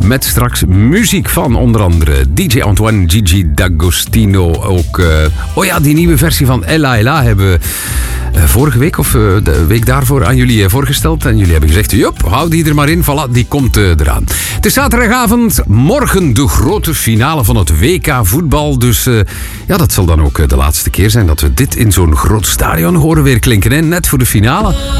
Met straks muziek van onder andere DJ Antoine, Gigi D'Agostino. Ook, die nieuwe versie van Ella Ella hebben we vorige week of de week daarvoor aan jullie voorgesteld. En jullie hebben gezegd, jup, hou die er maar in. Voilà, die komt eraan. Het is zaterdagavond, morgen de grote finale van het WK voetbal. Dus dat zal dan ook de laatste keer zijn dat we dit in zo'n groot stadion horen weer klinken. Hè? Net voor de finale.